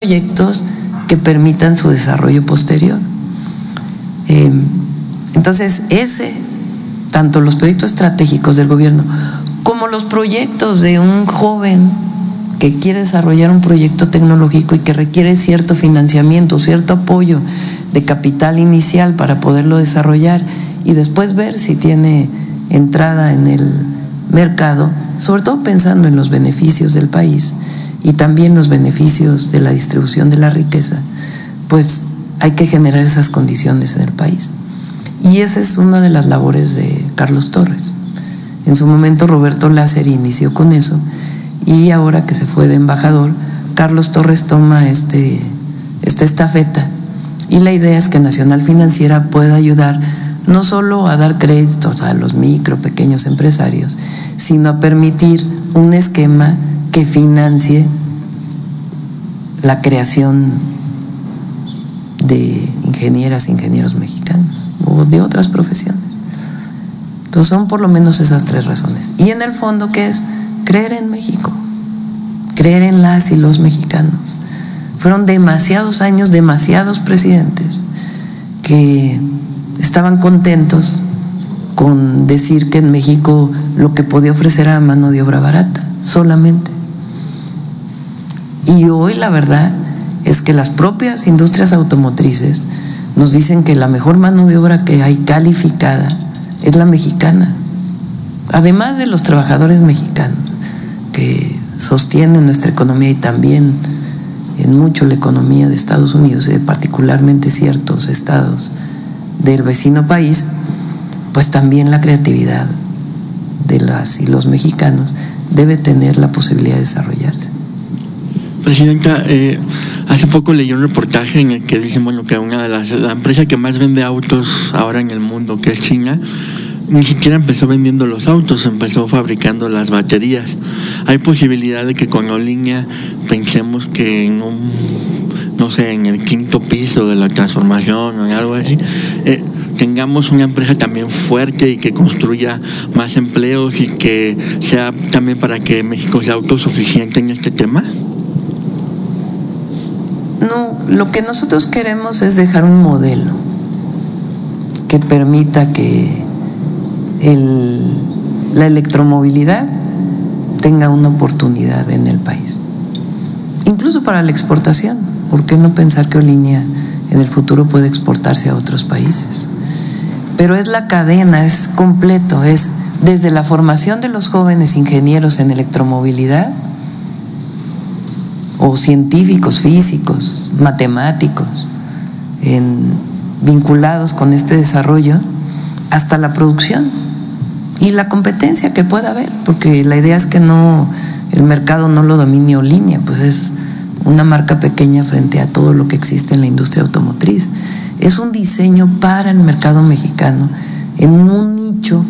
proyectos que permitan su desarrollo posterior. Entonces, tanto los proyectos estratégicos del gobierno como los proyectos de un joven que quiere desarrollar un proyecto tecnológico y que requiere cierto financiamiento, cierto apoyo de capital inicial para poderlo desarrollar y después ver si tiene entrada en el mercado, sobre todo pensando en los beneficios del país y también los beneficios de la distribución de la riqueza, pues hay que generar esas condiciones en el país. Y esa es una de las labores de Carlos Torres. En su momento Roberto Lázari inició con eso y ahora que se fue de embajador, Carlos Torres toma esta estafeta y la idea es que Nacional Financiera pueda ayudar no solo a dar créditos a los micro, pequeños empresarios, sino a permitir un esquema que financie la creación de ingenieras, ingenieros mexicanos o de otras profesiones. Entonces son por lo menos esas tres razones. Y en el fondo, ¿qué es? Creer en México, creer en las y los mexicanos. Fueron demasiados años, demasiados presidentes que estaban contentos con decir que en México lo que podía ofrecer era mano de obra barata, solamente. Y hoy la verdad es que las propias industrias automotrices nos dicen que la mejor mano de obra que hay calificada es la mexicana, además de los trabajadores mexicanos que sostienen nuestra economía y también en mucho la economía de Estados Unidos, particularmente ciertos estados del vecino país, pues también la creatividad de las y los mexicanos debe tener la posibilidad de desarrollarse. Presidenta, hace poco leí un reportaje en el que dicen, bueno, que la empresa que más vende autos ahora en el mundo, que es China, ni siquiera empezó vendiendo los autos, empezó fabricando las baterías. Hay posibilidad de que con Olinia pensemos que en en el quinto piso de la transformación o algo así, tengamos una empresa también fuerte y que construya más empleos y que sea también para que México sea autosuficiente en este tema. No, lo que nosotros queremos es dejar un modelo que permita que la electromovilidad tenga una oportunidad en el país, incluso para la exportación. ¿Por qué no pensar que Olinia en el futuro puede exportarse a otros países? Pero es la cadena, es completo, es desde la formación de los jóvenes ingenieros en electromovilidad o científicos, físicos, matemáticos, vinculados con este desarrollo, hasta la producción y la competencia que pueda haber, porque la idea es que el mercado no lo domine Olinia, pues es una marca pequeña frente a todo lo que existe en la industria automotriz. Es un diseño para el mercado mexicano en un nicho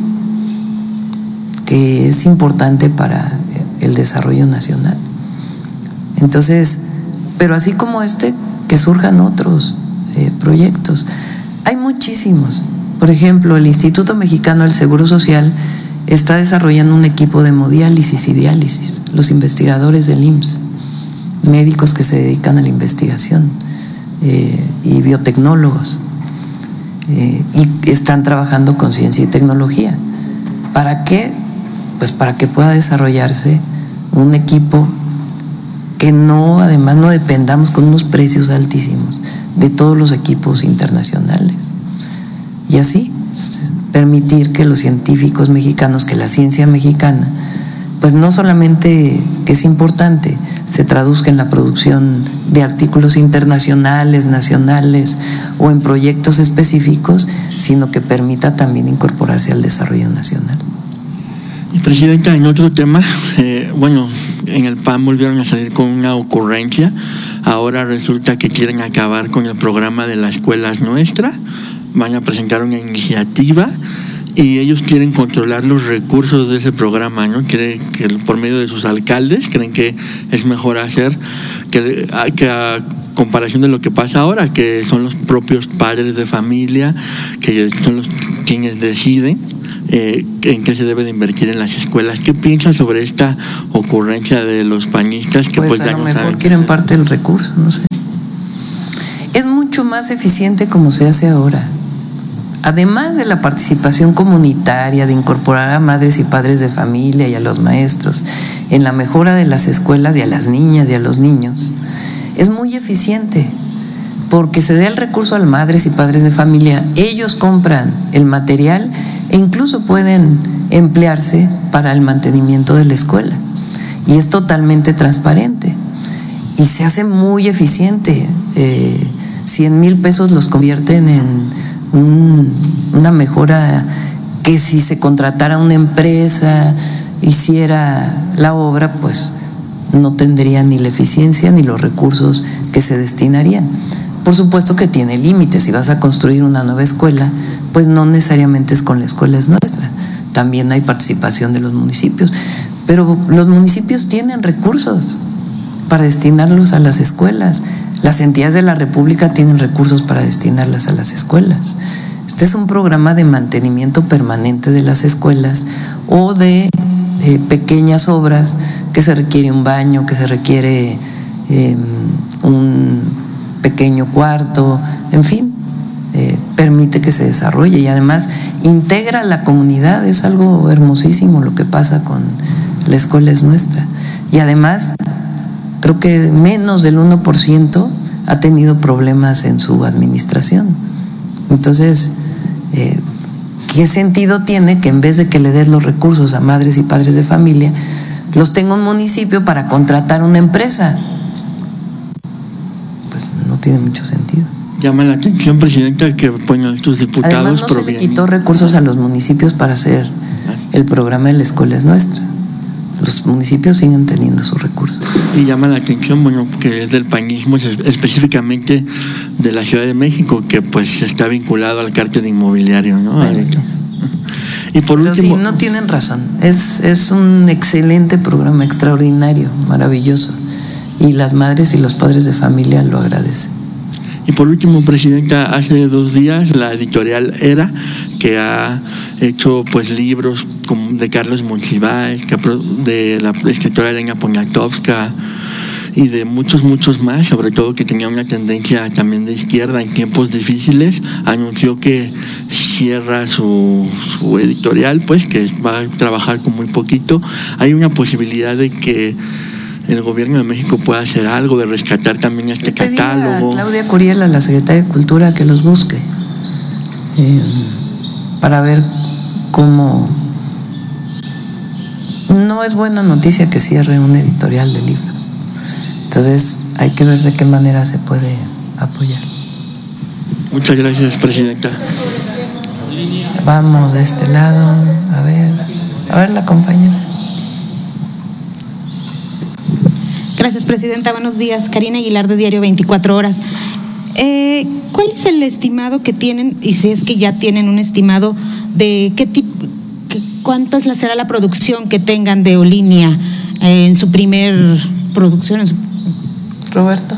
que es importante para el desarrollo nacional. Entonces, pero así como que surjan otros proyectos. Hay muchísimos. Por ejemplo, el Instituto Mexicano del Seguro Social está desarrollando un equipo de hemodiálisis y diálisis, los investigadores del IMSS, médicos que se dedican a la investigación y biotecnólogos, y están trabajando con ciencia y tecnología. ¿Para qué? Pues para que pueda desarrollarse un equipo que además no dependamos con unos precios altísimos de todos los equipos internacionales. Y así permitir que los científicos mexicanos, que la ciencia mexicana, pues no solamente, que es importante, se traduzca en la producción de artículos internacionales, nacionales o en proyectos específicos, sino que permita también incorporarse al desarrollo nacional. Y Presidenta, en otro tema, en el PAN volvieron a salir con una ocurrencia. Ahora resulta que quieren acabar con el programa de las escuelas nuestras. Van a presentar una iniciativa y ellos quieren controlar los recursos de ese programa, ¿no? Creen que por medio de sus alcaldes creen que es mejor hacer que a comparación de lo que pasa ahora, que son los propios padres de familia que son quienes deciden en qué se debe de invertir en las escuelas. ¿Qué piensas sobre esta ocurrencia de los panistas que pues ya a lo no mejor saben quieren parte del recurso, no sé. Es mucho más eficiente como se hace ahora. Además de la participación comunitaria, de incorporar a madres y padres de familia y a los maestros en la mejora de las escuelas y a las niñas y a los niños, es muy eficiente porque se da el recurso a las madres y padres de familia, ellos compran el material e incluso pueden emplearse para el mantenimiento de la escuela y es totalmente transparente y se hace muy eficiente. 100,000 pesos los convierten en una mejora que si se contratara una empresa, hiciera la obra, pues no tendría ni la eficiencia ni los recursos que se destinarían. Por supuesto que tiene límites. Si vas a construir una nueva escuela, pues no necesariamente es con la escuela es nuestra. También hay participación de los municipios, pero los municipios tienen recursos para destinarlos a las escuelas. Las entidades de la República tienen recursos para destinarlas a las escuelas. Este es un programa de mantenimiento permanente de las escuelas o de pequeñas obras que se requiere un baño, que se requiere un pequeño cuarto, en fin, permite que se desarrolle y además integra a la comunidad. Es algo hermosísimo lo que pasa con la escuela es nuestra. Y además creo que menos del 1% ha tenido problemas en su administración. Entonces, ¿qué sentido tiene que en vez de que le des los recursos a madres y padres de familia, los tenga un municipio para contratar una empresa? Pues no tiene mucho sentido. Llama la atención, presidenta, que bueno, estos diputados además no se le quitó recursos a los municipios para hacer el programa de la escuela es nuestra. Los municipios siguen teniendo sus recursos. Y llama la atención, bueno, que es del panismo, específicamente de la Ciudad de México, que pues está vinculado al cártel inmobiliario, ¿no? Bueno, y por pero último, sí, no tienen razón. Es un excelente programa, extraordinario, maravilloso. Y las madres y los padres de familia lo agradecen. Y por último, presidenta, hace 2 días la editorial Era, que ha hecho pues libros de Carlos Monsiváis, de la escritora Elena Poniatowska y de muchos más, sobre todo que tenía una tendencia también de izquierda en tiempos difíciles, anunció que cierra su editorial, pues que va a trabajar con muy poquito. Hay una posibilidad de que el gobierno de México pueda hacer algo, de rescatar también este catálogo. A Claudia Curiel, a la secretaria de Cultura, que los busque para ver cómo. No es buena noticia que cierre un editorial de libros. Entonces hay que ver de qué manera se puede apoyar. Muchas gracias, presidenta. Vamos de este lado, a ver la compañera. Gracias, presidenta. Buenos días. Karina Aguilar, de Diario 24 Horas. ¿Cuál es el estimado que tienen, y si es que ya tienen un estimado, de qué tipo, cuánto será la producción que tengan de Olinia en su primer producción? Roberto.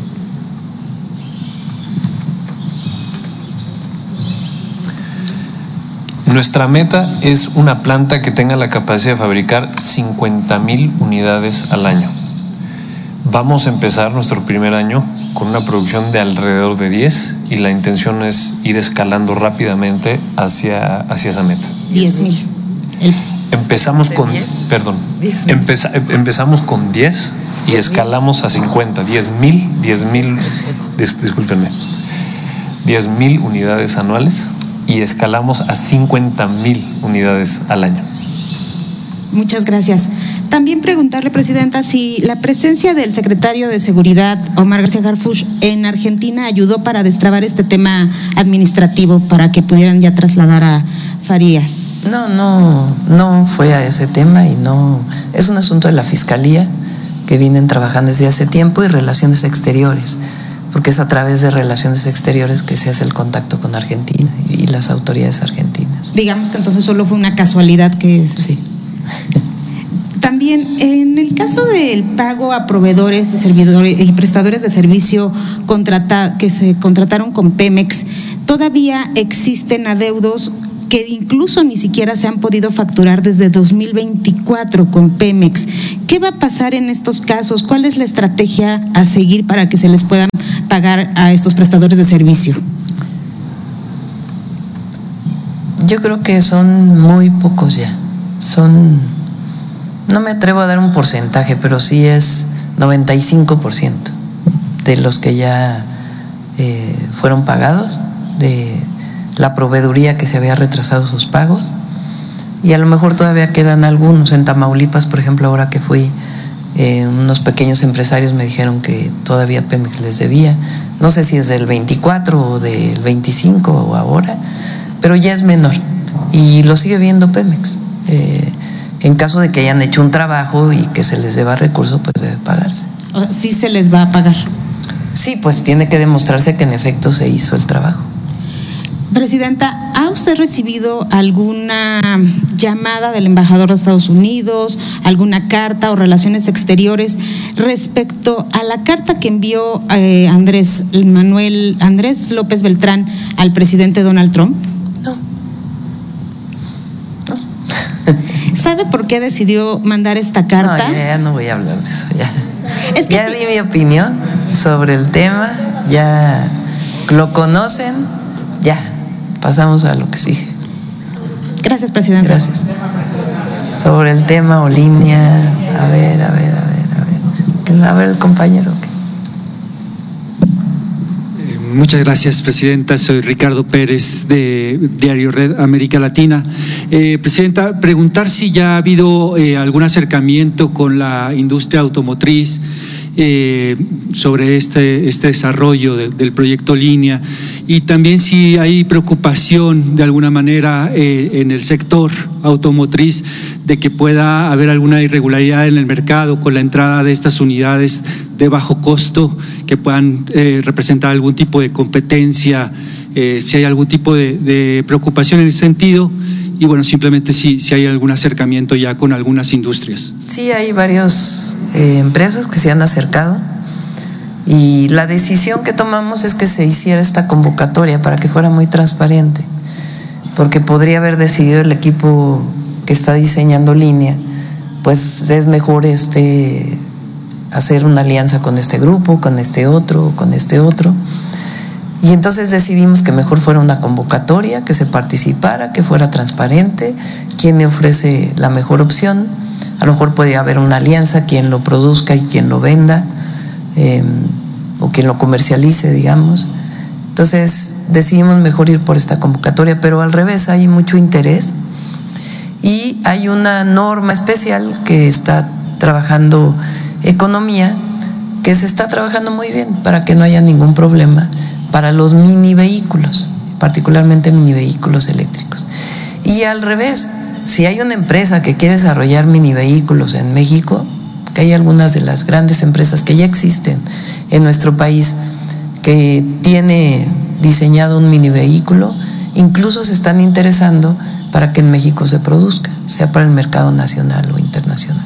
Nuestra meta es una planta que tenga la capacidad de fabricar 50,000 unidades al año. Vamos a empezar nuestro primer año con una producción de alrededor de 10 y la intención es ir escalando rápidamente hacia esa meta. 10,000. Empezamos con, perdón, empezamos con 10 y escalamos a 50, 10,000, discúlpenme, 10,000 unidades anuales y escalamos a 50,000 unidades al año. Muchas gracias. También preguntarle, presidenta, si la presencia del secretario de Seguridad, Omar García Harfuch, en Argentina ayudó para destrabar este tema administrativo para que pudieran ya trasladar a Farías. No fue a ese tema y no, es un asunto de la Fiscalía que vienen trabajando desde hace tiempo y Relaciones Exteriores, porque es a través de Relaciones Exteriores que se hace el contacto con Argentina y las autoridades argentinas. Digamos que entonces solo fue una casualidad que… Sí. También, en el caso del pago a proveedores y servidores y prestadores de servicio que se contrataron con Pemex, ¿todavía existen adeudos que incluso ni siquiera se han podido facturar desde 2024 con Pemex. ¿Qué va a pasar en estos casos? ¿Cuál es la estrategia a seguir para que se les puedan pagar a estos prestadores de servicio? Yo creo que son muy pocos ya. No me atrevo a dar un porcentaje, pero sí es 95% de los que ya fueron pagados, de la proveeduría que se había retrasado sus pagos, y a lo mejor todavía quedan algunos. En Tamaulipas, por ejemplo, ahora que fui, unos pequeños empresarios me dijeron que todavía Pemex les debía, no sé si es del 24 o del 25 o ahora, pero ya es menor y lo sigue viendo Pemex. En caso de que hayan hecho un trabajo y que se les deba recurso, pues debe pagarse. ¿Sí se les va a pagar? Sí, pues tiene que demostrarse que en efecto se hizo el trabajo. Presidenta, ¿ha usted recibido alguna llamada del embajador de Estados Unidos, alguna carta o relaciones exteriores respecto a la carta que envió Andrés López Beltrán al presidente Donald Trump? No. ¿Sabe por qué decidió mandar esta carta? No, ya no voy a hablar de eso. Ya di mi opinión sobre el tema, ya lo conocen, ya. Pasamos a lo que sigue. Gracias, presidente. Gracias. Sobre el tema o línea, a ver. A ver el compañero. Muchas gracias, presidenta. Soy Ricardo Pérez de Diario Red América Latina. Presidenta, preguntar si ya ha habido algún acercamiento con la industria automotriz sobre este desarrollo del proyecto Línea, y también si hay preocupación de alguna manera en el sector automotriz de que pueda haber alguna irregularidad en el mercado con la entrada de estas unidades de bajo costo que puedan representar algún tipo de competencia, si hay algún tipo de preocupación en ese sentido. Y bueno, simplemente si hay algún acercamiento ya con algunas industrias. Sí, hay varias empresas que se han acercado, y la decisión que tomamos es que se hiciera esta convocatoria para que fuera muy transparente, porque podría haber decidido el equipo que está diseñando Línea, pues es mejor hacer una alianza con este grupo, con este otro, y entonces decidimos que mejor fuera una convocatoria, que se participara, que fuera transparente, quién me ofrece la mejor opción. A lo mejor puede haber una alianza, quien lo produzca y quien lo venda, o quien lo comercialice, digamos. Entonces decidimos mejor ir por esta convocatoria, pero al revés, hay mucho interés y hay una norma especial que está trabajando Economía, que se está trabajando muy bien para que no haya ningún problema para los mini vehículos, particularmente mini vehículos eléctricos. Y al revés, si hay una empresa que quiere desarrollar mini vehículos en México, que hay algunas de las grandes empresas que ya existen en nuestro país que tiene diseñado un mini vehículo, incluso se están interesando para que en México se produzca, sea para el mercado nacional o internacional.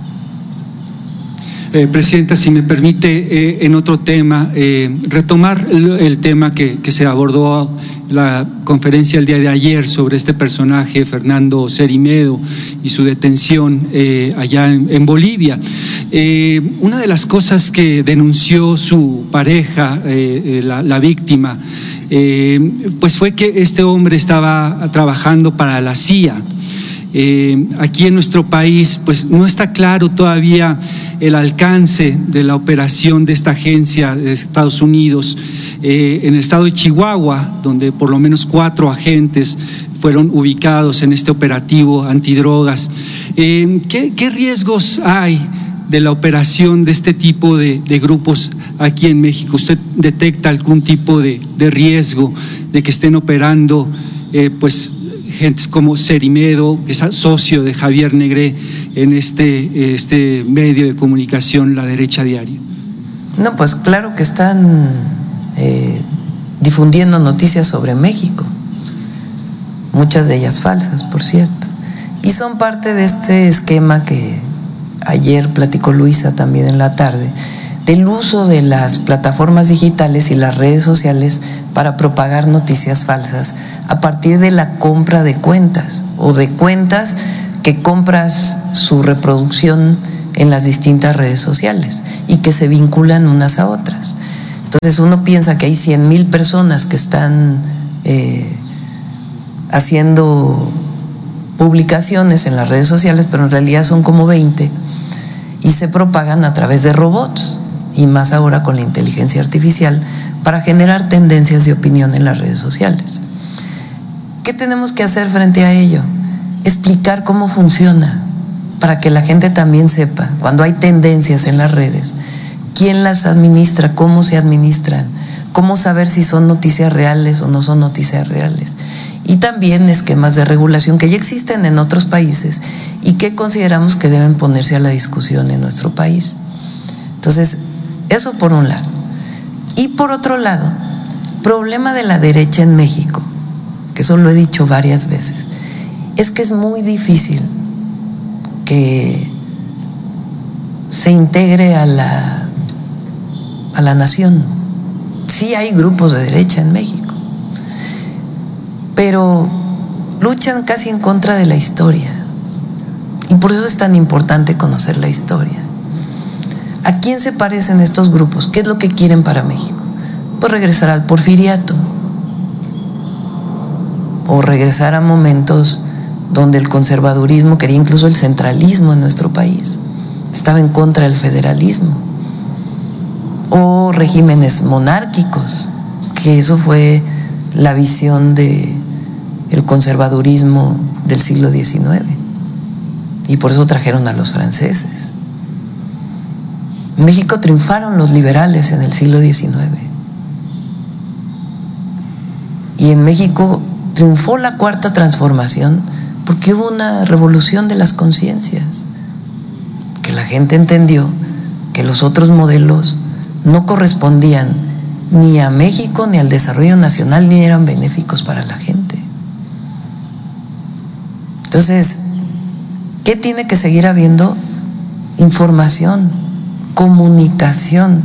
Presidenta, si me permite, en otro tema, retomar el tema que se abordó la conferencia el día de ayer sobre este personaje, Fernando Cerimedo, y su detención allá en Bolivia. Una de las cosas que denunció su pareja, la víctima, pues fue que este hombre estaba trabajando para la CIA. Aquí en nuestro país pues no está claro todavía el alcance de la operación de esta agencia de Estados Unidos en el estado de Chihuahua, donde por lo menos 4 agentes fueron ubicados en este operativo antidrogas. ¿Qué riesgos hay de la operación de este tipo de grupos aquí en México? ¿Usted detecta algún tipo de riesgo de que estén operando pues gentes como Cerimedo, que es socio de Javier Negré en este medio de comunicación La Derecha Diario? No, pues claro que están difundiendo noticias sobre México, muchas de ellas falsas, por cierto, y son parte de este esquema que ayer platicó Luisa también en la tarde, del uso de las plataformas digitales y las redes sociales para propagar noticias falsas a partir de la compra de cuentas o de cuentas que compras su reproducción en las distintas redes sociales y que se vinculan unas a otras. Entonces uno piensa que hay 100,000 personas que están haciendo publicaciones en las redes sociales, pero en realidad son como 20 y se propagan a través de robots y más ahora con la inteligencia artificial para generar tendencias de opinión en las redes sociales. ¿Qué tenemos que hacer frente a ello? Explicar cómo funciona para que la gente también sepa cuando hay tendencias en las redes, quién las administra, cómo se administran, cómo saber si son noticias reales o no son noticias reales. Y también esquemas de regulación que ya existen en otros países y que consideramos que deben ponerse a la discusión en nuestro país. Entonces, eso por un lado. Y por otro lado, problema de la derecha en México, que eso lo he dicho varias veces, es que es muy difícil que se integre a la nación. Sí hay grupos de derecha en México, pero luchan casi en contra de la historia. Y por eso es tan importante conocer la historia. ¿A quién se parecen estos grupos? ¿Qué es lo que quieren para México? Pues regresar al porfiriato o regresar a momentos donde el conservadurismo quería incluso el centralismo en nuestro país, estaba en contra del federalismo, o regímenes monárquicos, que eso fue la visión del conservadurismo del siglo XIX, y por eso trajeron a los franceses. En México triunfaron los liberales en el siglo XIX, y en México triunfó la Cuarta Transformación porque hubo una revolución de las conciencias, que la gente entendió que los otros modelos no correspondían ni a México ni al desarrollo nacional, ni eran benéficos para la gente. Entonces, ¿qué tiene que seguir habiendo? Información, comunicación,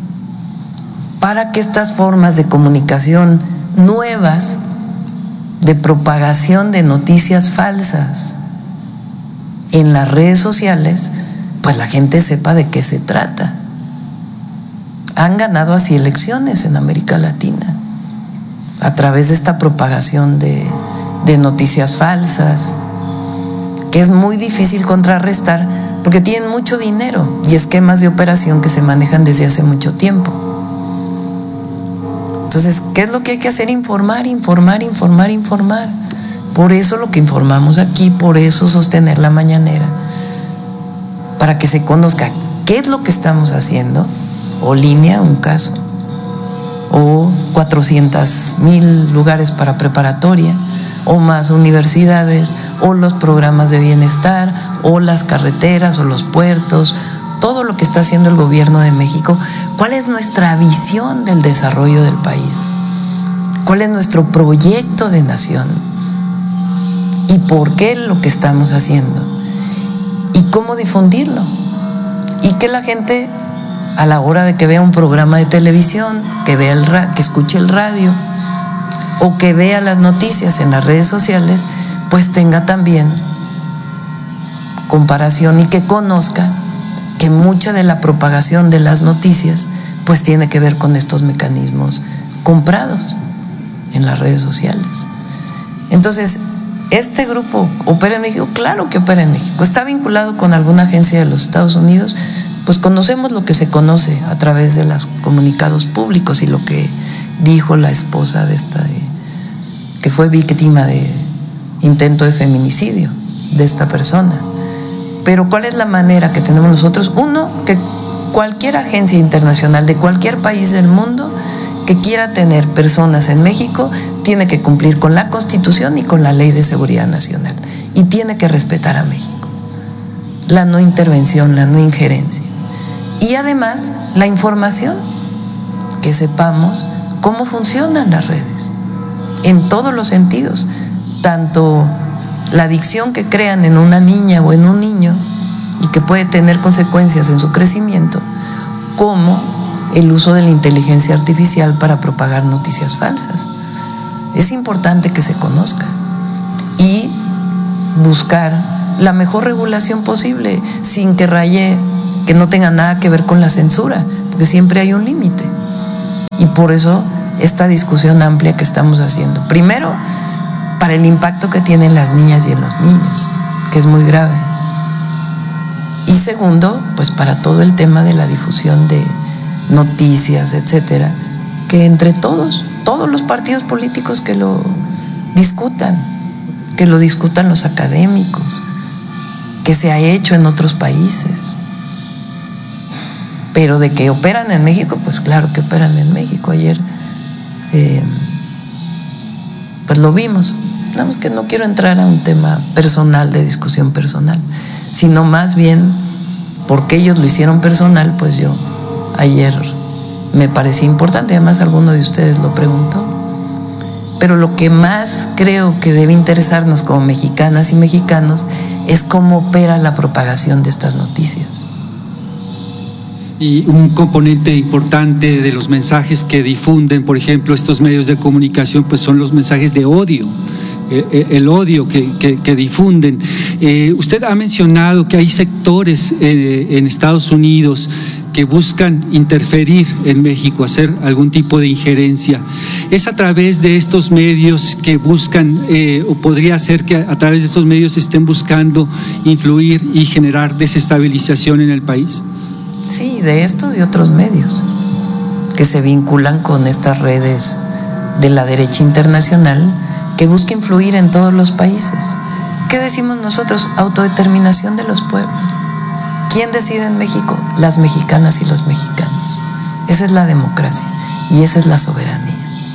para que estas formas de comunicación nuevas, de propagación de noticias falsas en las redes sociales, pues la gente sepa de qué se trata. Han ganado así elecciones en América Latina a través de esta propagación de noticias falsas, que es muy difícil contrarrestar porque tienen mucho dinero y esquemas de operación que se manejan desde hace mucho tiempo. Entonces, ¿qué es lo que hay que hacer? Informar, informar, informar, informar. Por eso lo que informamos aquí, por eso sostener la mañanera, para que se conozca qué es lo que estamos haciendo, o línea, un caso, o 400,000 lugares para preparatoria, o más universidades, o los programas de bienestar, o las carreteras, o los puertos, todo lo que está haciendo el gobierno de México. ¿Cuál es nuestra visión del desarrollo del país? ¿Cuál es nuestro proyecto de nación? ¿Y por qué lo que estamos haciendo? ¿Y cómo difundirlo? Y que la gente, a la hora de que vea un programa de televisión, que escuche el radio o que vea las noticias en las redes sociales, pues tenga también comparación y que conozca que mucha de la propagación de las noticias pues tiene que ver con estos mecanismos comprados en las redes sociales. Entonces, ¿este grupo opera en México? Claro que opera en México. ¿Está vinculado con alguna agencia de los Estados Unidos? Pues conocemos lo que se conoce a través de los comunicados públicos y lo que dijo la esposa de esta, que fue víctima de intento de feminicidio de esta persona. Pero ¿cuál es la manera que tenemos nosotros? Uno, que cualquier agencia internacional de cualquier país del mundo que quiera tener personas en México tiene que cumplir con la Constitución y con la Ley de Seguridad Nacional y tiene que respetar a México, la no intervención, la no injerencia, y además la información, que sepamos cómo funcionan las redes en todos los sentidos, tanto la adicción que crean en una niña o en un niño y que puede tener consecuencias en su crecimiento, como el uso de la inteligencia artificial para propagar noticias falsas. Es es importante que se conozca y buscar la mejor regulación posible sin que raye, que no tenga nada que ver con la censura, porque siempre hay un límite. Y por eso esta discusión amplia que estamos haciendo, primero para el impacto que tienen las niñas y en los niños, que es muy grave, y segundo, pues para todo el tema de la difusión de noticias, etcétera, que entre todos los partidos políticos que lo discutan los académicos, que se ha hecho en otros países. Pero de que operan en México, pues claro que operan en México. Ayer pues lo vimos. Nada más que no quiero entrar a un tema personal, de discusión personal, sino más bien porque ellos lo hicieron personal, pues yo ayer me parecía importante, además alguno de ustedes lo preguntó. Pero lo que más creo que debe interesarnos como mexicanas y mexicanos es cómo opera la propagación de estas noticias. Y un componente importante de los mensajes que difunden, por ejemplo, estos medios de comunicación, pues son los mensajes de odio, el odio que difunden. Usted ha mencionado que hay sectores en Estados Unidos que buscan interferir en México, hacer algún tipo de injerencia. ¿Es a través de estos medios que buscan, o podría ser que a través de estos medios estén buscando influir y generar desestabilización en el país? Sí, de estos y otros medios que se vinculan con estas redes de la derecha internacional que busca influir en todos los países. ¿Qué decimos nosotros? Autodeterminación de los pueblos. ¿Quién decide en México? Las mexicanas y los mexicanos. Esa es la democracia y esa es la soberanía.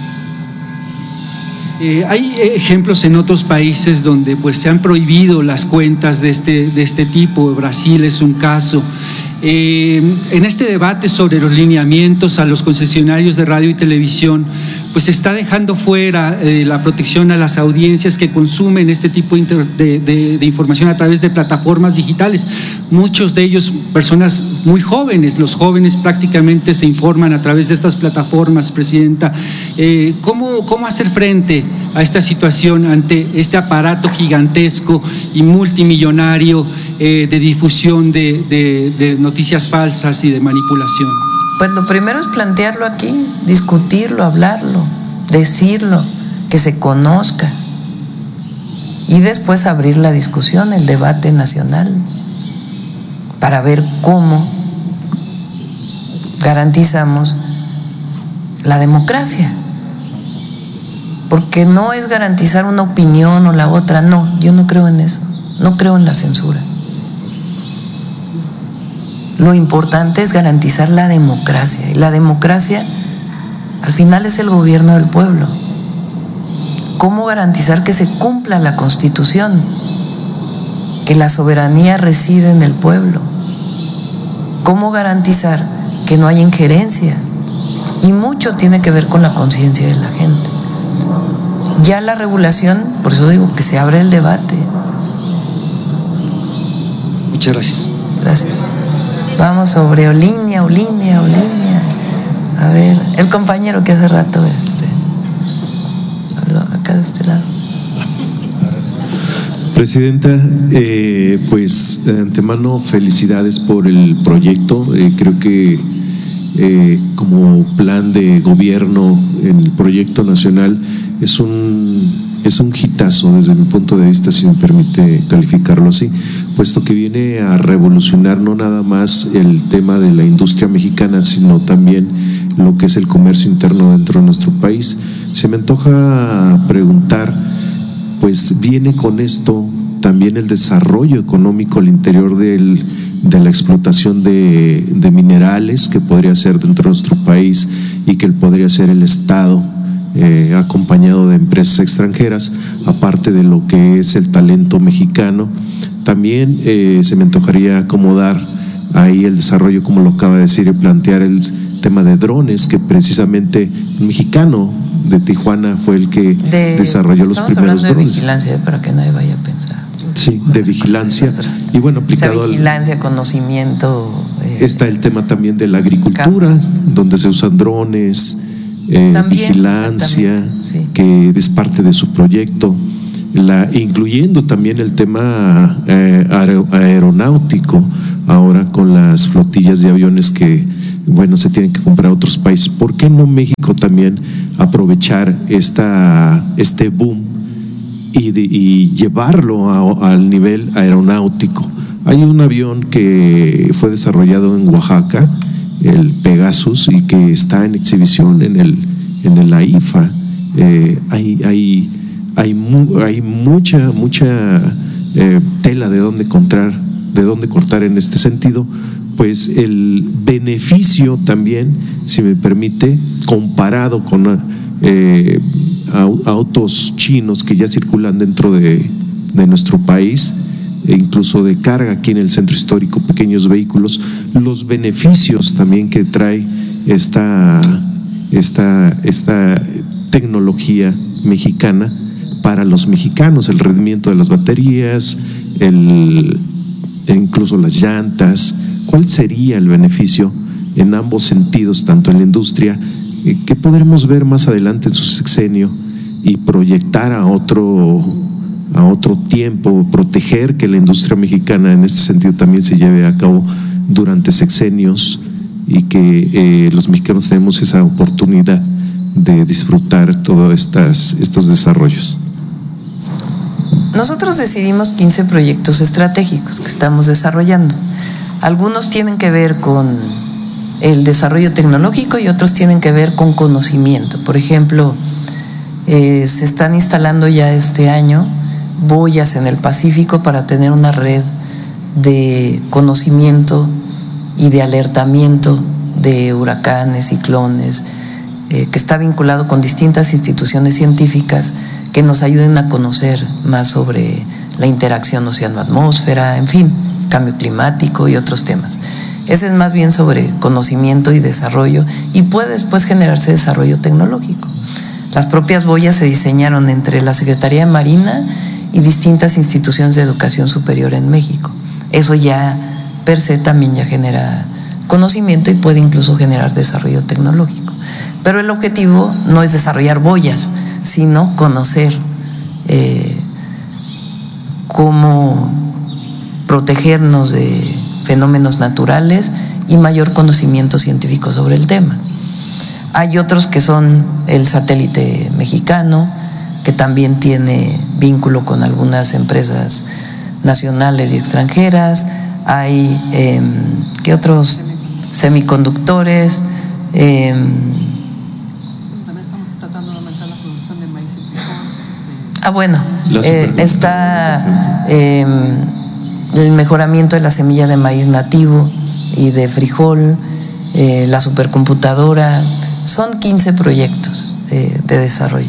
Hay ejemplos en otros países donde pues se han prohibido las cuentas de este tipo. Brasil es un caso. En este debate sobre los lineamientos a los concesionarios de radio y televisión, pues se está dejando fuera la protección a las audiencias que consumen este tipo de información a través de plataformas digitales. Muchos de ellos, personas muy jóvenes, los jóvenes prácticamente se informan a través de estas plataformas, Presidenta. ¿Cómo hacer frente a esta situación ante este aparato gigantesco y multimillonario de difusión de noticias falsas y de manipulación? Pues lo primero es plantearlo aquí, discutirlo, hablarlo, decirlo, que se conozca y después abrir la discusión, el debate nacional para ver cómo garantizamos la democracia, porque no es garantizar una opinión o la otra, no, yo no creo en eso, no creo en la censura. Lo importante es garantizar la democracia, y la democracia al final es el gobierno del pueblo. ¿Cómo garantizar que se cumpla la Constitución? Que la soberanía reside en el pueblo. ¿Cómo garantizar que no haya injerencia? Y mucho tiene que ver con la conciencia de la gente. Ya la regulación, por eso digo que se abre el debate. Muchas gracias. Gracias. Vamos sobre Olinia. A ver, el compañero que hace rato habló acá de este lado. Presidenta, pues de antemano felicidades por el proyecto. Creo que como plan de gobierno en el proyecto nacional es un hitazo desde mi punto de vista, si me permite calificarlo así, puesto que viene a revolucionar no nada más el tema de la industria mexicana, sino también lo que es el comercio interno dentro de nuestro país. Se me antoja preguntar, pues viene con esto también el desarrollo económico al interior de la explotación de minerales que podría ser dentro de nuestro país y que podría ser el Estado, acompañado de empresas extranjeras, aparte de lo que es el talento mexicano. También se me antojaría acomodar ahí el desarrollo, como lo acaba de decir, y plantear el tema de drones, que precisamente un mexicano de Tijuana fue el que desarrolló los primeros drones. Estamos hablando de vigilancia, para que nadie vaya a pensar. Sí, de vigilancia. Y bueno, aplicado a vigilancia, conocimiento. Está el tema también de la agricultura, donde se usan drones, vigilancia, sí, que es parte de su proyecto, incluyendo también el tema aeronáutico, ahora con las flotillas de aviones que, bueno, se tienen que comprar a otros países. ¿Por qué no México también aprovechar este boom y llevarlo al nivel aeronáutico? Hay un avión que fue desarrollado en Oaxaca, el Pegasus, y que está en exhibición en la IFA. Hay mucha tela de dónde cortar en este sentido, pues el beneficio también, si me permite, comparado con autos chinos que ya circulan dentro de nuestro país, e incluso de carga aquí en el centro histórico, pequeños vehículos, los beneficios también que trae esta tecnología mexicana para los mexicanos, el rendimiento de las baterías, incluso las llantas. ¿Cuál sería el beneficio en ambos sentidos, tanto en la industria, que podremos ver más adelante en su sexenio y proyectar a otro tiempo, proteger que la industria mexicana en este sentido también se lleve a cabo durante sexenios y que los mexicanos tenemos esa oportunidad de disfrutar todos estos desarrollos? Nosotros decidimos 15 proyectos estratégicos que estamos desarrollando. Algunos tienen que ver con el desarrollo tecnológico y otros tienen que ver con conocimiento. Por ejemplo, se están instalando ya este año boyas en el Pacífico para tener una red de conocimiento y de alertamiento de huracanes, ciclones, que está vinculado con distintas instituciones científicas que nos ayuden a conocer más sobre la interacción océano-atmósfera, en fin, cambio climático y otros temas. Ese es más bien sobre conocimiento y desarrollo, y puede después generarse desarrollo tecnológico. Las propias boyas se diseñaron entre la Secretaría de Marina y distintas instituciones de educación superior en México. Eso ya per se también ya genera conocimiento y puede incluso generar desarrollo tecnológico. Pero el objetivo no es desarrollar boyas, sino conocer cómo protegernos de fenómenos naturales y mayor conocimiento científico sobre el tema. Hay otros que son el satélite mexicano, que también tiene vínculo con algunas empresas nacionales y extranjeras. Hay, ¿qué otros? Semiconductores. También estamos tratando de aumentar la producción de maíz y frijol. Bueno, está el mejoramiento de la semilla de maíz nativo y de frijol, la supercomputadora. Son 15 proyectos de desarrollo.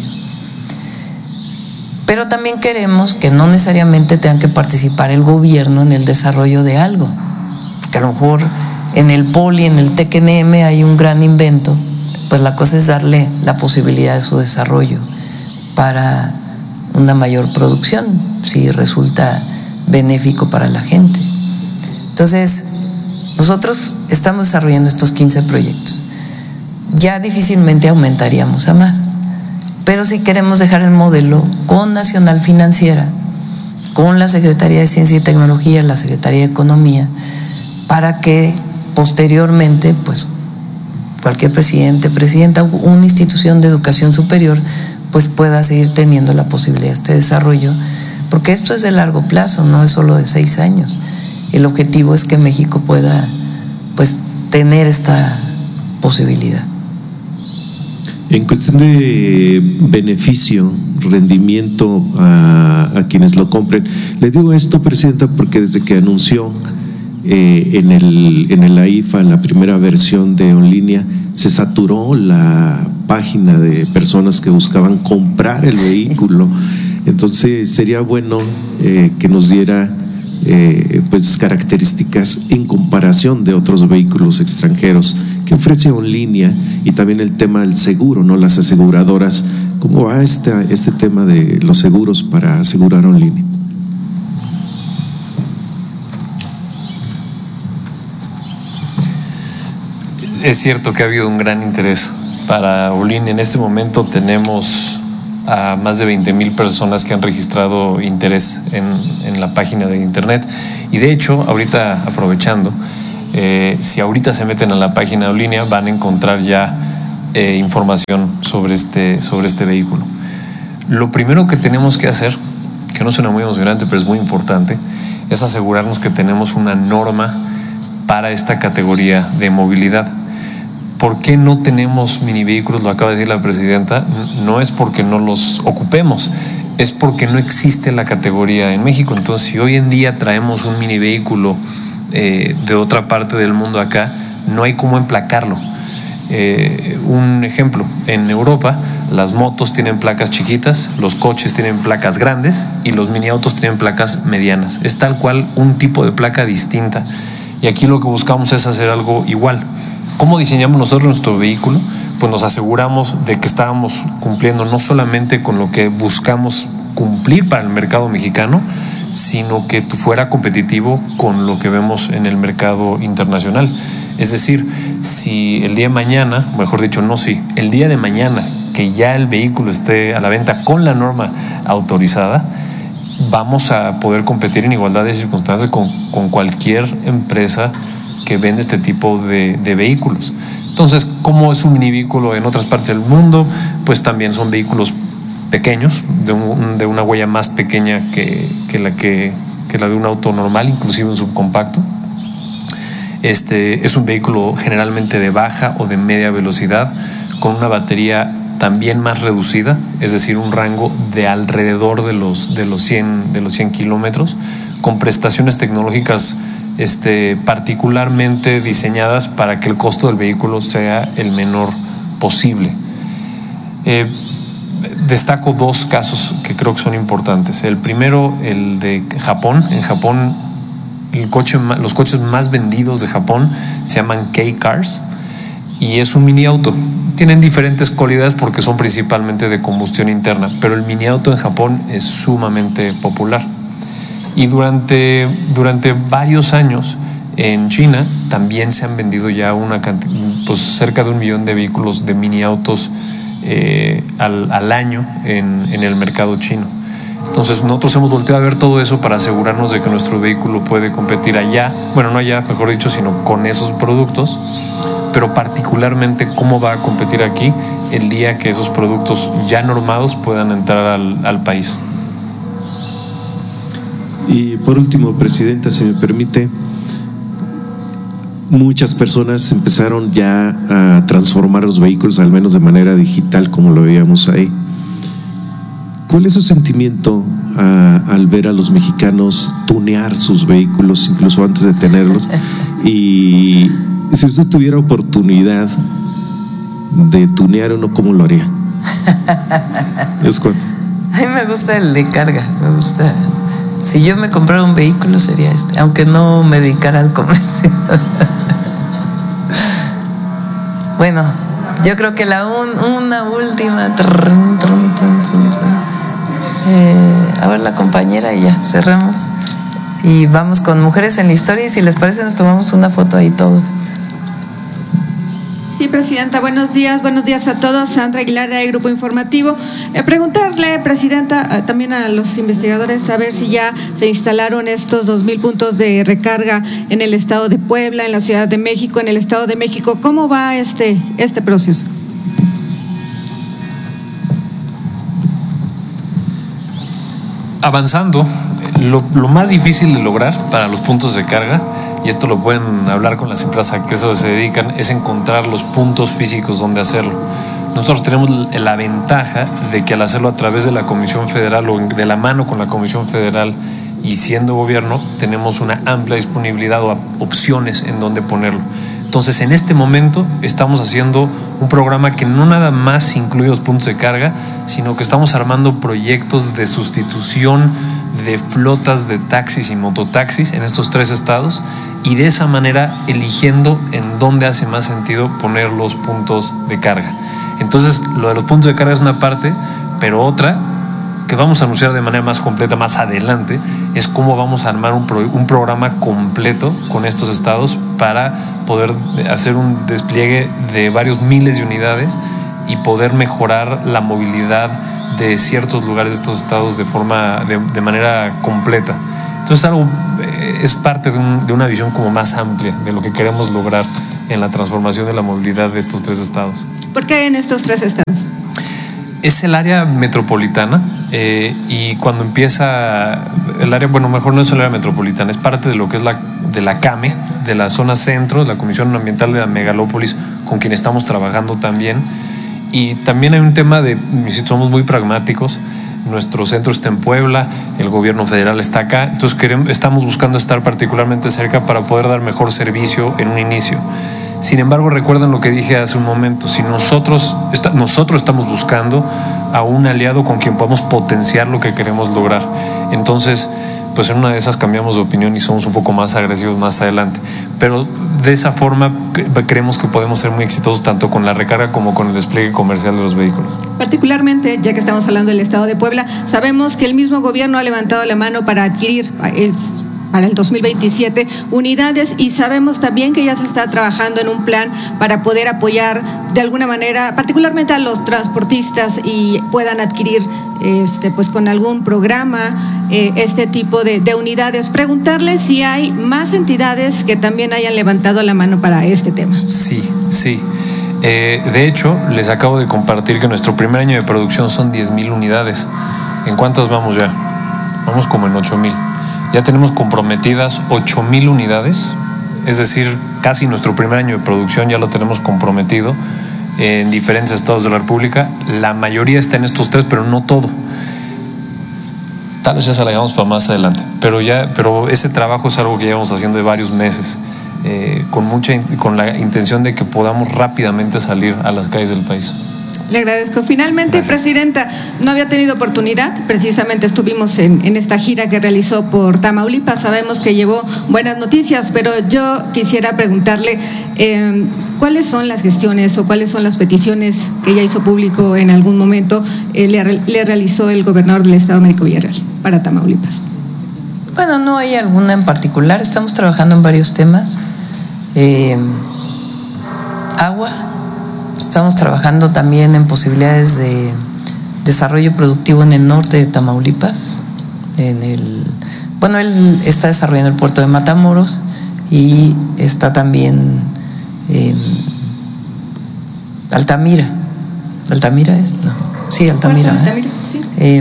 Pero también queremos que no necesariamente tengan que participar el gobierno en el desarrollo de algo, porque a lo mejor en el POLI, en el TECNM hay un gran invento, pues la cosa es darle la posibilidad de su desarrollo para una mayor producción, si resulta benéfico para la gente. Entonces, nosotros estamos desarrollando estos 15 proyectos. Ya difícilmente aumentaríamos a más, pero sí queremos dejar el modelo con Nacional Financiera, con la Secretaría de Ciencia y Tecnología, la Secretaría de Economía, para que posteriormente, pues cualquier presidente, presidenta, una institución de educación superior, pues pueda seguir teniendo la posibilidad de este desarrollo, porque esto es de largo plazo, no es solo de 6 años. El objetivo es que México pueda, pues, tener esta posibilidad. En cuestión de beneficio, rendimiento a quienes lo compren, le digo esto, Presidenta, porque desde que anunció en el AIFA, en la primera versión de OnLínea, se saturó la página de personas que buscaban comprar el vehículo. Entonces sería bueno que nos diera pues características en comparación de otros vehículos extranjeros que ofrece OnLínea, y también el tema del seguro, ¿no? Las aseguradoras, ¿cómo va este tema de los seguros para asegurar OnLínea? Es cierto que ha habido un gran interés Para Olin en este momento tenemos a más de 20,000 personas que han registrado interés en la página de internet. Y de hecho, ahorita aprovechando, si ahorita se meten a la página de Olinia van a encontrar ya información sobre este vehículo. Lo primero que tenemos que hacer, que no suena muy emocionante pero es muy importante, es asegurarnos que tenemos una norma para esta categoría de movilidad. ¿Por qué no tenemos mini vehículos? Lo acaba de decir la presidenta. No es porque no los ocupemos, es porque no existe la categoría en México. Entonces, si hoy en día traemos un mini vehículo de otra parte del mundo acá, no hay cómo emplacarlo. Un ejemplo, en Europa las motos tienen placas chiquitas, los coches tienen placas grandes y los mini autos tienen placas medianas. Es tal cual un tipo de placa distinta. Y aquí lo que buscamos es hacer algo igual. ¿Cómo diseñamos nosotros nuestro vehículo? Pues nos aseguramos de que estábamos cumpliendo no solamente con lo que buscamos cumplir para el mercado mexicano, sino que fuera competitivo con lo que vemos en el mercado internacional. Es decir, si el día de mañana, mejor dicho, el día de mañana que ya el vehículo esté a la venta con la norma autorizada, vamos a poder competir en igualdad de circunstancias con cualquier empresa que vende este tipo de vehículos. Entonces, ¿cómo es un mini vehículo en otras partes del mundo? Pues también son vehículos pequeños, de una huella más pequeña que la de un auto normal, inclusive un subcompacto. Es un vehículo generalmente de baja o de media velocidad, con una batería también más reducida, es decir, un rango de alrededor de los 100 kilómetros, con prestaciones tecnológicas particularmente diseñadas para que el costo del vehículo sea el menor posible. Destaco dos casos que creo que son importantes. El primero, el de Japón. En Japón, los coches más vendidos de Japón se llaman K-Cars y es un mini auto. Tienen diferentes cualidades porque son principalmente de combustión interna, pero el mini auto en Japón es sumamente popular. Y durante varios años en China también se han vendido ya cerca de 1 millón de vehículos de mini autos al año en el mercado chino. Entonces nosotros hemos volteado a ver todo eso para asegurarnos de que nuestro vehículo puede competir allá, bueno, no allá, mejor dicho, sino con esos productos, pero particularmente cómo va a competir aquí el día que esos productos ya normados puedan entrar al país. Y por último, Presidenta, si me permite, muchas personas empezaron ya a transformar los vehículos, al menos de manera digital, como lo veíamos ahí. ¿Cuál es su sentimiento al ver a los mexicanos tunear sus vehículos, incluso antes de tenerlos? Y si usted tuviera oportunidad de tunear uno, ¿cómo lo haría? ¿Es cuánto? A mí me gusta el de carga, me gusta. Si yo me comprara un vehículo sería aunque no me dedicara al comercio. Bueno, yo creo que una última. A ver, la compañera, y ya cerramos. Y vamos con Mujeres en la Historia. Y si les parece, nos tomamos una foto ahí todos. Sí, Presidenta, buenos días a todos. Sandra Aguilar, de Grupo Informativo. Preguntarle, Presidenta, también a los investigadores, a ver si ya se instalaron estos 2,000 puntos de recarga en el estado de Puebla, en la Ciudad de México, en el estado de México. ¿Cómo va este proceso? Avanzando, lo más difícil de lograr para los puntos de carga, y esto lo pueden hablar con las empresas a que eso se dedican, es encontrar los puntos físicos donde hacerlo. Nosotros tenemos la ventaja de que al hacerlo a través de la Comisión Federal o de la mano con la Comisión Federal y siendo gobierno, tenemos una amplia disponibilidad o opciones en donde ponerlo. Entonces, en este momento estamos haciendo un programa que no nada más incluye los puntos de carga, sino que estamos armando proyectos de sustitución de flotas de taxis y mototaxis en estos 3 estados, y de esa manera eligiendo en dónde hace más sentido poner los puntos de carga. Entonces, lo de los puntos de carga es una parte, pero otra que vamos a anunciar de manera más completa más adelante es cómo vamos a armar un programa completo con estos estados para poder hacer un despliegue de varios miles de unidades y poder mejorar la movilidad de ciertos lugares de estos estados de manera completa. Entonces es parte de una visión como más amplia de lo que queremos lograr en la transformación de la movilidad de estos 3 estados. ¿Por qué en estos 3 estados? Es el área metropolitana y cuando empieza el área, bueno, mejor no es el área metropolitana, es parte de lo que es de la CAME, de la zona centro, de la Comisión Ambiental de la Megalópolis, con quien estamos trabajando también. Y también hay un tema somos muy pragmáticos. Nuestro centro está en Puebla, el gobierno federal está acá, entonces estamos buscando estar particularmente cerca para poder dar mejor servicio en un inicio. Sin embargo, recuerden lo que dije hace un momento, si nosotros estamos buscando a un aliado con quien podamos potenciar lo que queremos lograr. Entonces, pues en una de esas cambiamos de opinión y somos un poco más agresivos más adelante. Pero de esa forma creemos que podemos ser muy exitosos tanto con la recarga como con el despliegue comercial de los vehículos. Particularmente, ya que estamos hablando del estado de Puebla, sabemos que el mismo gobierno ha levantado la mano para adquirir para el 2027 unidades y sabemos también que ya se está trabajando en un plan para poder apoyar de alguna manera, particularmente a los transportistas y puedan adquirir pues con algún programa este tipo de unidades. Preguntarles si hay más entidades que también hayan levantado la mano para este tema. Sí. De hecho, les acabo de compartir que nuestro primer año de producción son 10,000 unidades. ¿En cuántas vamos ya? Vamos como en 8,000. Ya tenemos comprometidas 8,000 unidades, es decir, casi nuestro primer año de producción ya lo tenemos comprometido en diferentes estados de la República. La mayoría está en estos 3, pero no todo. Tal vez ya se la dejamos para más adelante, pero ese trabajo es algo que llevamos haciendo de varios meses, con la intención de que podamos rápidamente salir a las calles del país. Le agradezco. Finalmente, gracias. Presidenta, no había tenido oportunidad, precisamente estuvimos en esta gira que realizó por Tamaulipas, sabemos que llevó buenas noticias, pero yo quisiera preguntarle cuáles son las gestiones o cuáles son las peticiones que ya hizo público en algún momento, le realizó el gobernador del estado, Américo Villarreal, para Tamaulipas. Bueno, no hay alguna en particular, estamos trabajando en varios temas. Agua. Estamos trabajando también en posibilidades de desarrollo productivo en el norte de Tamaulipas. Él está desarrollando el puerto de Matamoros y está también en Altamira. ¿Altamira es? No. Sí, Altamira. Altamira, sí.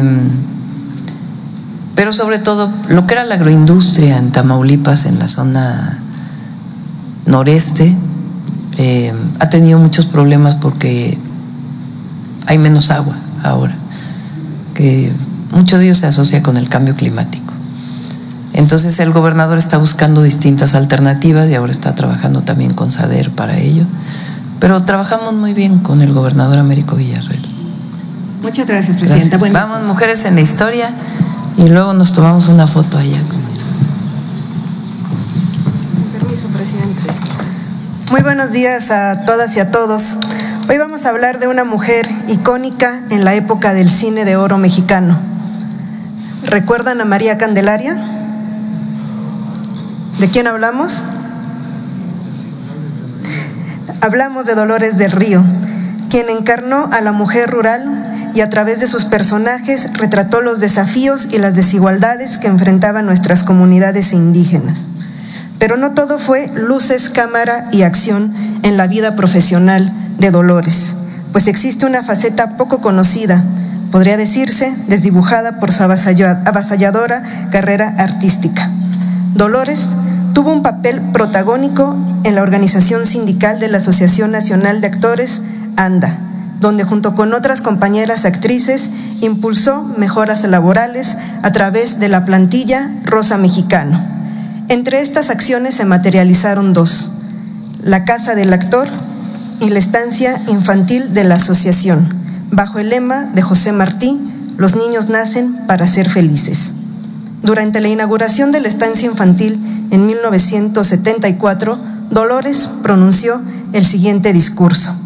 Pero sobre todo, lo que era la agroindustria en Tamaulipas, en la zona noreste, ha tenido muchos problemas porque hay menos agua ahora, que mucho de ello se asocia con el cambio climático. Entonces el gobernador está buscando distintas alternativas y ahora está trabajando también con SADER para ello, pero trabajamos muy bien con el gobernador Américo Villarreal. Muchas gracias, presidenta. Gracias. Vamos, mujeres en la historia, y luego nos tomamos una foto allá. Permiso, presidente. Muy buenos días a todas y a todos. Hoy vamos a hablar de una mujer icónica en la época del cine de oro mexicano. ¿Recuerdan a María Candelaria? ¿De quién hablamos? Hablamos de Dolores del Río, quien encarnó a la mujer rural y a través de sus personajes retrató los desafíos y las desigualdades que enfrentaban nuestras comunidades indígenas. Pero no todo fue luces, cámara y acción en la vida profesional de Dolores, pues existe una faceta poco conocida, podría decirse desdibujada por su avasalladora carrera artística. Dolores tuvo un papel protagónico en la organización sindical de la Asociación Nacional de Actores, ANDA, donde junto con otras compañeras actrices impulsó mejoras laborales a través de la plantilla Rosa Mexicano. Entre estas acciones se materializaron 2, la Casa del Actor y la estancia infantil de la asociación, bajo el lema de José Martí: los niños nacen para ser felices. Durante la inauguración de la estancia infantil en 1974, Dolores pronunció el siguiente discurso: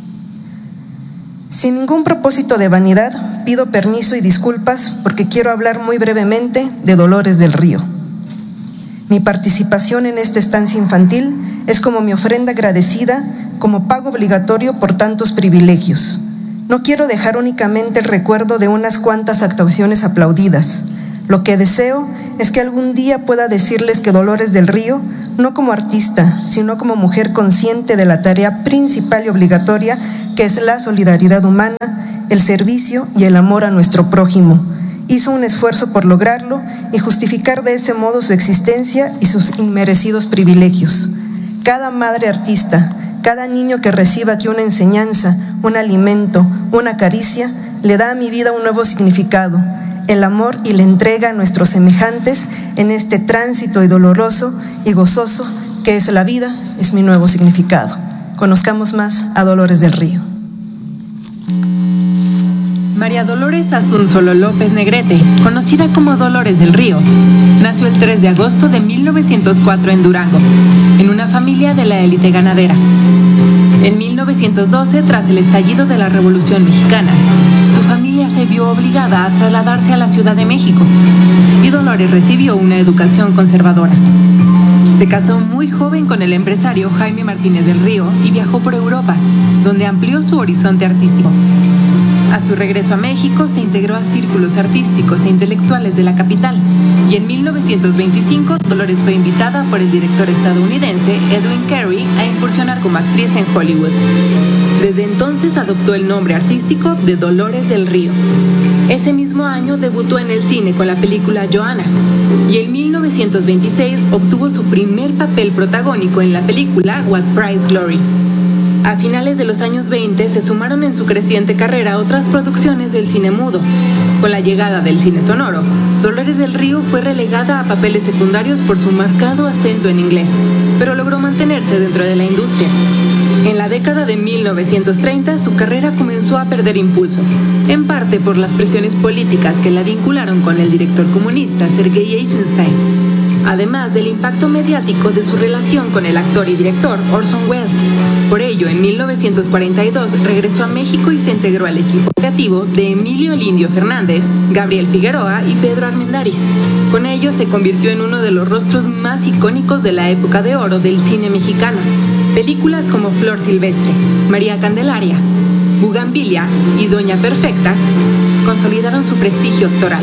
sin ningún propósito de vanidad, pido permiso y disculpas porque quiero hablar muy brevemente de Dolores del Río. Mi participación en esta estancia infantil es como mi ofrenda agradecida, como pago obligatorio por tantos privilegios. No quiero dejar únicamente el recuerdo de unas cuantas actuaciones aplaudidas. Lo que deseo es que algún día pueda decirles que Dolores del Río, no como artista, sino como mujer consciente de la tarea principal y obligatoria que es la solidaridad humana, el servicio y el amor a nuestro prójimo, hizo un esfuerzo por lograrlo y justificar de ese modo su existencia y sus inmerecidos privilegios. Cada madre artista, cada niño que reciba aquí una enseñanza, un alimento, una caricia, le da a mi vida un nuevo significado, el amor y la entrega a nuestros semejantes en este tránsito y doloroso y gozoso que es la vida, es mi nuevo significado. Conozcamos más a Dolores del Río. María Dolores Asunsolo López Negrete, conocida como Dolores del Río, nació el 3 de agosto de 1904 en Durango, en una familia de la élite ganadera. En 1912, tras el estallido de la Revolución Mexicana, su familia se vio obligada a trasladarse a la Ciudad de México y Dolores recibió una educación conservadora. Se casó muy joven con el empresario Jaime Martínez del Río y viajó por Europa, donde amplió su horizonte artístico. A su regreso a México se integró a círculos artísticos e intelectuales de la capital y en 1925 Dolores fue invitada por el director estadounidense Edwin Carey a incursionar como actriz en Hollywood. Desde entonces adoptó el nombre artístico de Dolores del Río. Ese mismo año debutó en el cine con la película Joanna y en 1926 obtuvo su primer papel protagónico en la película What Price Glory. A finales de los años 20 se sumaron en su creciente carrera otras producciones del cine mudo. Con la llegada del cine sonoro, Dolores del Río fue relegada a papeles secundarios por su marcado acento en inglés, pero logró mantenerse dentro de la industria. En la década de 1930 su carrera comenzó a perder impulso, en parte por las presiones políticas que la vincularon con el director comunista Sergei Eisenstein, además del impacto mediático de su relación con el actor y director Orson Welles. Por ello, en 1942 regresó a México y se integró al equipo creativo de Emilio el Indio Fernández, Gabriel Figueroa y Pedro Armendáriz. Con ello se convirtió en uno de los rostros más icónicos de la época de oro del cine mexicano. Películas como Flor Silvestre, María Candelaria, Bugambilia y Doña Perfecta consolidaron su prestigio actoral.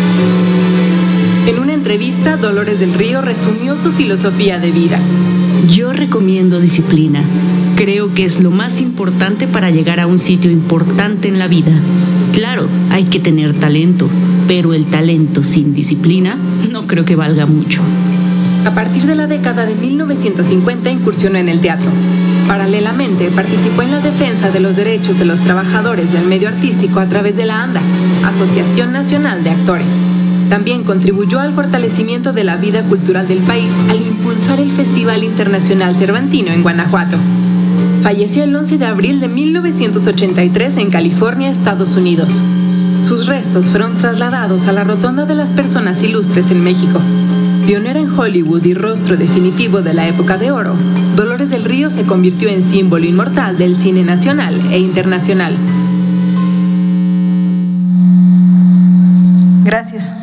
En una entrevista, Dolores del Río resumió su filosofía de vida. Yo recomiendo disciplina. Creo que es lo más importante para llegar a un sitio importante en la vida. Claro, hay que tener talento, pero el talento sin disciplina no creo que valga mucho. A partir de la década de 1950 incursionó en el teatro. Paralelamente, participó en la defensa de los derechos de los trabajadores del medio artístico a través de la ANDA, Asociación Nacional de Actores. También contribuyó al fortalecimiento de la vida cultural del país al impulsar el Festival Internacional Cervantino en Guanajuato. Falleció el 11 de abril de 1983 en California, Estados Unidos. Sus restos fueron trasladados a la Rotonda de las Personas Ilustres en México. Pionera en Hollywood y rostro definitivo de la época de oro, Dolores del Río se convirtió en símbolo inmortal del cine nacional e internacional. Gracias.